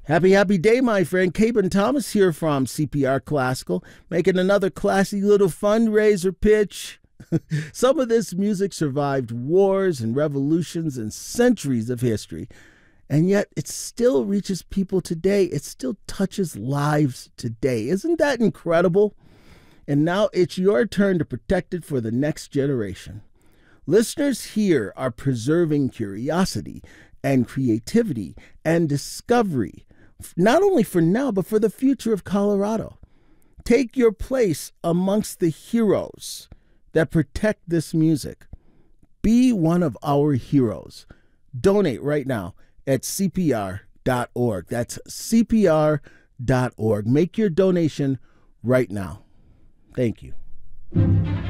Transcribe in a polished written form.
Happy day, my friend. Caben Thomas here from CPR Classical, making another classy little fundraiser pitch. Some of this music survived wars and revolutions and centuries of history, and yet it still reaches people today. It still touches lives today. Isn't that incredible? And now it's your turn to protect it for the next generation. Listeners here are preserving curiosity and creativity and discovery, not only for now, but for the future of Colorado. Take your place amongst the heroes that protect this music. Be one of our heroes. Donate right now at CPR.org. That's CPR.org. Make your donation right now. Thank you.